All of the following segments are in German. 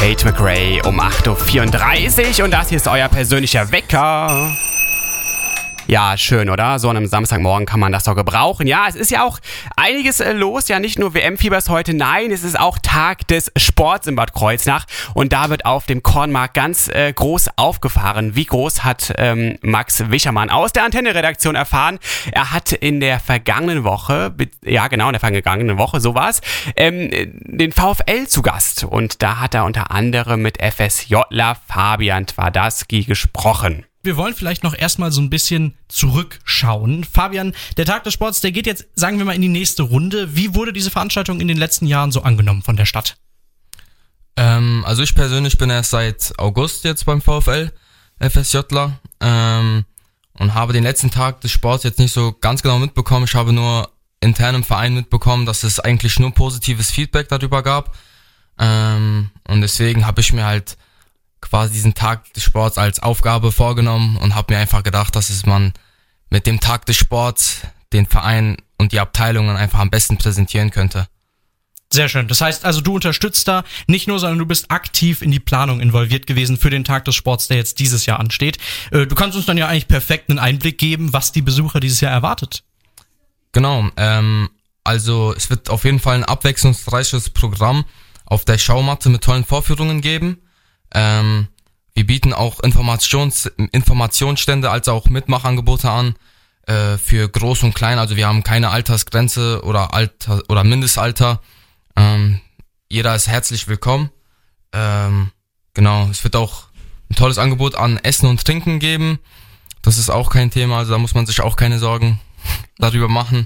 Tate McRae um 8.34 Uhr und das hier ist euer persönlicher Wecker. Ja, schön, oder? So an einem Samstagmorgen kann man das doch gebrauchen. Ja, es ist ja auch einiges los. Ja, nicht nur WM-Fieber ist heute, nein, es ist auch Tag des Sports in Bad Kreuznach. Und da wird auf dem Kornmarkt ganz groß aufgefahren. Wie groß hat Max Wischermann aus der Antenne-Redaktion erfahren? Er hat in der vergangenen Woche, so war's, den VfL zu Gast. Und da hat er unter anderem mit FSJler Fabian Twardowski gesprochen. Wir wollen vielleicht noch erstmal so ein bisschen zurückschauen. Fabian, der Tag des Sports, der geht jetzt, sagen wir mal, in die nächste Runde. Wie wurde diese Veranstaltung in den letzten Jahren so angenommen von der Stadt? Also ich persönlich bin erst seit August jetzt beim VfL FSJler und habe den letzten Tag des Sports jetzt nicht so ganz genau mitbekommen. Ich habe nur intern im Verein mitbekommen, dass es eigentlich nur positives Feedback darüber gab. Und deswegen habe ich mir halt quasi diesen Tag des Sports als Aufgabe vorgenommen und habe mir einfach gedacht, dass man mit dem Tag des Sports den Verein und die Abteilungen einfach am besten präsentieren könnte. Sehr schön. Das heißt also, du unterstützt da nicht nur, sondern du bist aktiv in die Planung involviert gewesen für den Tag des Sports, der jetzt dieses Jahr ansteht. Du kannst uns dann ja eigentlich perfekt einen Einblick geben, was die Besucher dieses Jahr erwartet. Genau. Also es wird auf jeden Fall ein abwechslungsreiches Programm auf der Schaumatte mit tollen Vorführungen geben. Wir bieten auch Informationsstände als auch Mitmachangebote an für Groß und Klein. Also wir haben keine Altersgrenze oder Mindestalter. Jeder ist herzlich willkommen. Genau, es wird auch ein tolles Angebot an Essen und Trinken geben. Das ist auch kein Thema, also da muss man sich auch keine Sorgen darüber machen.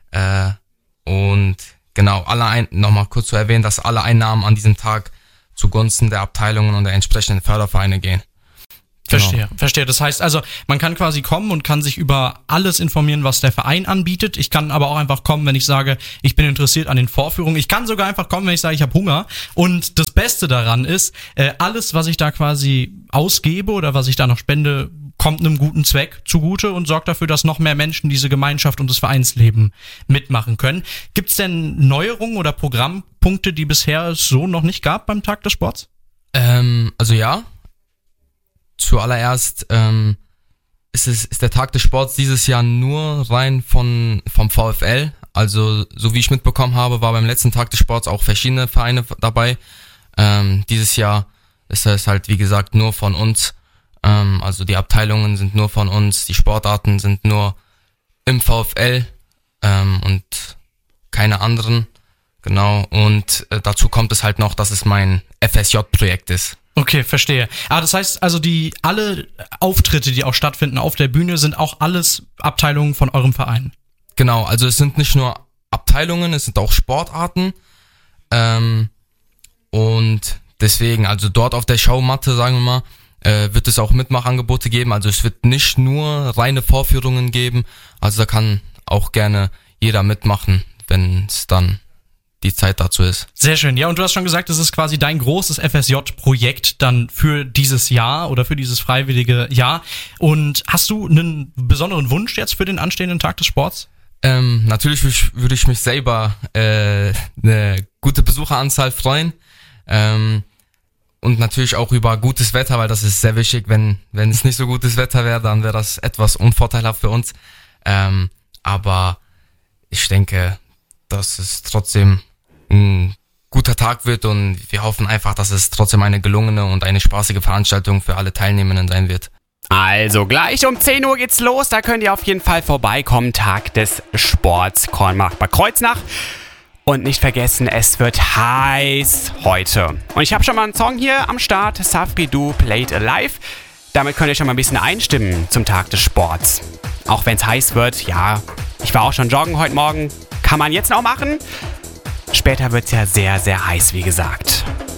Und genau, nochmal kurz zu erwähnen, dass alle Einnahmen an diesem Tag zugunsten der Abteilungen und der entsprechenden Fördervereine gehen. Genau. Verstehe. Das heißt also, man kann quasi kommen und kann sich über alles informieren, was der Verein anbietet. Ich kann aber auch einfach kommen, wenn ich sage, ich bin interessiert an den Vorführungen. Ich kann sogar einfach kommen, wenn ich sage, ich habe Hunger. Und das Beste daran ist, alles, was ich da quasi ausgebe oder was ich da noch spende, kommt einem guten Zweck zugute und sorgt dafür, dass noch mehr Menschen diese Gemeinschaft und das Vereinsleben mitmachen können. Gibt es denn Neuerungen oder Programmpunkte, die bisher es so noch nicht gab beim Tag des Sports? Also ja. Zuallererst ist der Tag des Sports dieses Jahr nur rein vom VfL. Also so wie ich mitbekommen habe, war beim letzten Tag des Sports auch verschiedene Vereine dabei. Dieses Jahr ist es halt, wie gesagt, nur von uns. Also die Abteilungen sind nur von uns, die Sportarten sind nur im VfL und keine anderen. Genau, und dazu kommt es halt noch, dass es mein FSJ-Projekt ist. Okay, verstehe. Das heißt also, alle Auftritte, die auch stattfinden auf der Bühne, sind auch alles Abteilungen von eurem Verein? Genau, also es sind nicht nur Abteilungen, es sind auch Sportarten. Und deswegen, also dort auf der Schaumatte, sagen wir mal, wird es auch Mitmachangebote geben. Also es wird nicht nur reine Vorführungen geben. Also da kann auch gerne jeder mitmachen, wenn es dann die Zeit dazu ist. Sehr schön. Ja, und du hast schon gesagt, das ist quasi dein großes FSJ-Projekt dann für dieses Jahr oder für dieses freiwillige Jahr. Und hast du einen besonderen Wunsch jetzt für den anstehenden Tag des Sports? Natürlich würde ich mich selber eine gute Besucheranzahl freuen. Und natürlich auch über gutes Wetter, weil das ist sehr wichtig. Wenn es nicht so gutes Wetter wäre, dann wäre das etwas unvorteilhaft für uns. Aber ich denke, dass es trotzdem ein guter Tag wird und wir hoffen einfach, dass es trotzdem eine gelungene und eine spaßige Veranstaltung für alle Teilnehmenden sein wird. Also gleich um 10 Uhr geht's los, da könnt ihr auf jeden Fall vorbeikommen. Tag des Sports, Kornmarkt Bad Kreuznach. Und nicht vergessen, es wird heiß heute. Und ich habe schon mal einen Song hier am Start, Safri Du Played Alive. Damit könnt ihr schon mal ein bisschen einstimmen zum Tag des Sports. Auch wenn es heiß wird, ja, ich war auch schon joggen heute Morgen, kann man jetzt noch machen. Später wird es ja sehr, sehr heiß, wie gesagt.